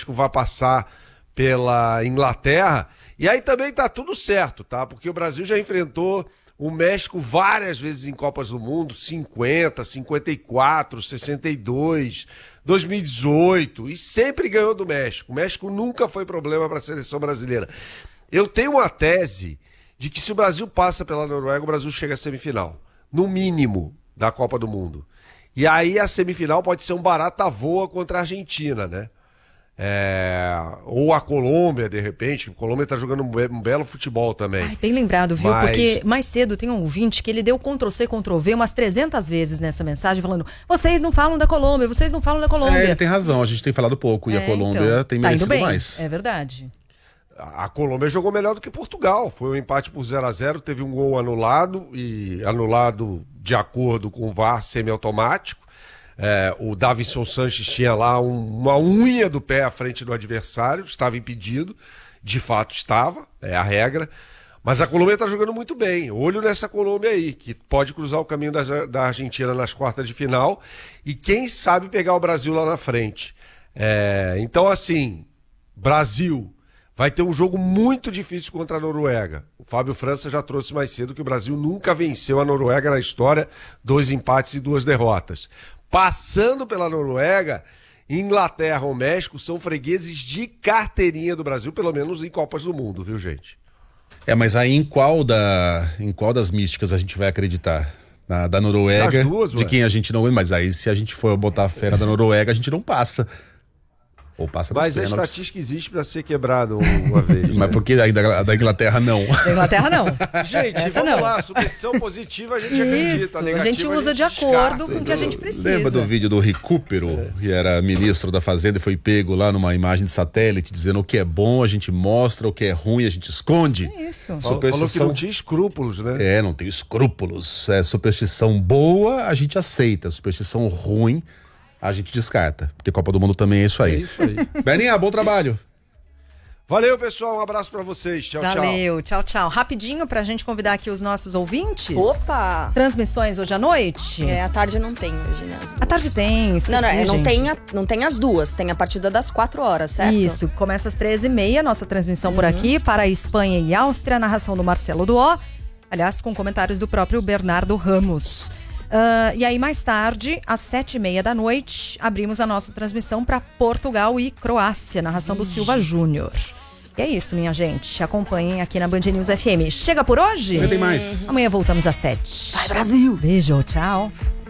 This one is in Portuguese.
México vai passar pela Inglaterra. E aí também tá tudo certo, tá? Porque o Brasil já enfrentou o México várias vezes em Copas do Mundo, 50, 54, 62, 2018, e sempre ganhou do México. O México nunca foi problema para a seleção brasileira. Eu tenho uma tese de que se o Brasil passa pela Noruega, o Brasil chega à semifinal, no mínimo, da Copa do Mundo. E aí a semifinal pode ser um barata voa contra a Argentina, né? Ou a Colômbia, de repente. A Colômbia tá jogando um belo futebol também. Ai, bem lembrado, viu? Porque mais cedo tem um ouvinte que ele deu Ctrl-C, Ctrl-V umas 300 vezes nessa mensagem, falando: vocês não falam da Colômbia, vocês não falam da Colômbia. Ele tem razão, a gente tem falado pouco e a Colômbia então, tem merecido bem. mais. É verdade. A Colômbia jogou melhor do que Portugal. Foi um empate por 0-0, teve um gol anulado, e anulado de acordo com o VAR semiautomático. O Davinson Sanches tinha lá uma unha do pé à frente do adversário, estava impedido, de fato estava, é a regra, mas a Colômbia está jogando muito bem. Olho nessa Colômbia aí, que pode cruzar o caminho da Argentina nas quartas de final e quem sabe pegar o Brasil lá na frente. Então assim, Brasil vai ter um jogo muito difícil contra a Noruega. O Fábio França já trouxe mais cedo que o Brasil nunca venceu a Noruega na história, 2 empates e 2 derrotas. Passando pela Noruega, Inglaterra ou México são fregueses de carteirinha do Brasil, pelo menos em Copas do Mundo, viu, gente? Mas aí em qual das místicas a gente vai acreditar? Da Noruega, das duas, de quem a gente não... Mas aí se a gente for botar a fé da Noruega, a gente não passa. Ou passa nos Mas pênaltis. a estatística existe para ser quebrado uma vez. Mas por que da Inglaterra não? Da Inglaterra não. Gente, vamos lá, superstição positiva a gente acredita. A gente usa de acordo com o que a gente precisa. Lembra do vídeo do Recupero, que era ministro da Fazenda e foi pego lá numa imagem de satélite, dizendo o que é bom a gente mostra, o que é ruim a gente esconde? Isso. Falou que não tinha escrúpulos, né? Não tem escrúpulos. Superstição boa a gente aceita, superstição ruim a gente descarta, porque Copa do Mundo também é isso aí. É isso aí. Berninha, bom trabalho. Valeu, pessoal, um abraço pra vocês. Tchau, tchau. Valeu, tchau. Rapidinho pra gente convidar aqui os nossos ouvintes. Opa! Transmissões hoje à noite? À tarde não tem hoje, né? À tarde tem, esqueci, não tem as duas, tem a partida das 4 horas, certo? Isso, começa às 13h30, nossa transmissão por aqui, para a Espanha e Áustria, narração do Marcelo Duó, aliás, com comentários do próprio Bernardo Ramos. E aí, mais tarde, às 7h30 da noite, abrimos a nossa transmissão para Portugal e Croácia, narração do Silva Júnior. E é isso, minha gente. Acompanhem aqui na Band News FM. Chega por hoje? Amanhã tem mais. Amanhã voltamos às 7h. Vai, Brasil! Beijo, tchau.